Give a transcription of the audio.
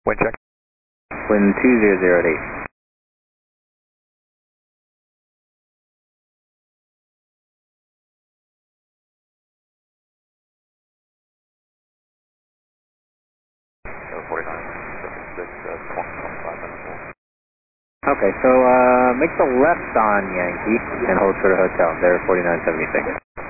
Wind check. Wind 2008. So 49, 25 minutes. Okay, so make the left on Yankee and hold for the hotel. There, 4976.